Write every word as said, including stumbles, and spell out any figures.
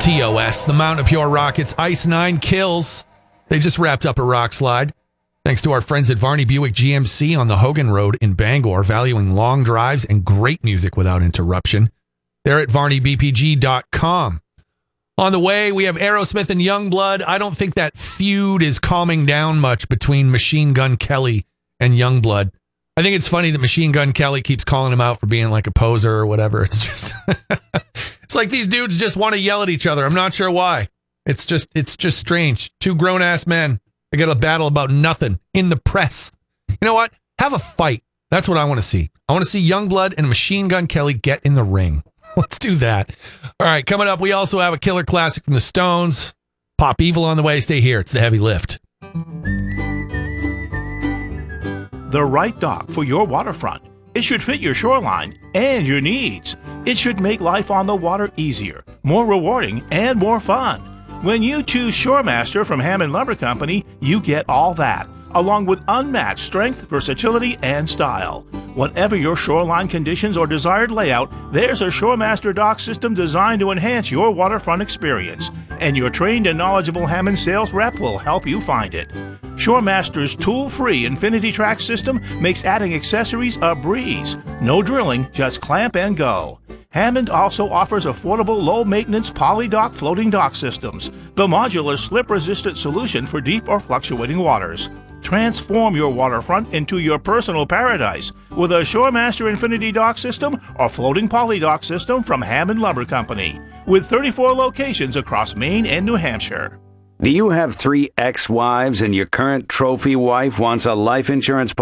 T O S, the Mount of Pure Rockets, Ice nine kills. They just wrapped up a rock slide. Thanks to our friends at Varney Buick G M C on the Hogan Road in Bangor, valuing long drives and great music without interruption. They're at varney b p g dot com. On the way, we have Aerosmith and Youngblood. I don't think that feud is calming down much between Machine Gun Kelly and Youngblood. I think it's funny that Machine Gun Kelly keeps calling him out for being like a poser or whatever. It's just, it's like these dudes just want to yell at each other. I'm not sure why. It's just, it's just strange. Two grown ass men. They got a battle about nothing in the press. You know what? Have a fight. That's what I want to see. I want to see Youngblood and Machine Gun Kelly get in the ring. Let's do that. All right, coming up, we also have a killer classic from the Stones. Pop Evil on the way. Stay here. It's The Heavy Lift. The right dock for your waterfront. It should fit your shoreline and your needs. It should make life on the water easier, more rewarding, and more fun. When you choose Shoremaster from Hammond Lumber Company, you get all that, along with unmatched strength, versatility, and style. Whatever your shoreline conditions or desired layout, there's a Shoremaster dock system designed to enhance your waterfront experience, and your trained and knowledgeable Hammond sales rep will help you find it. Shoremaster's tool-free Infinity Track system makes adding accessories a breeze. No drilling, just clamp and go. Hammond also offers affordable, low-maintenance poly-dock floating dock systems, the modular slip-resistant solution for deep or fluctuating waters. Transform your waterfront into your personal paradise with a Shoremaster Infinity Dock System or floating poly dock system from Hammond Lumber Company, with thirty-four locations across Maine and New Hampshire. Do you have three ex-wives and your current trophy wife wants a life insurance policy?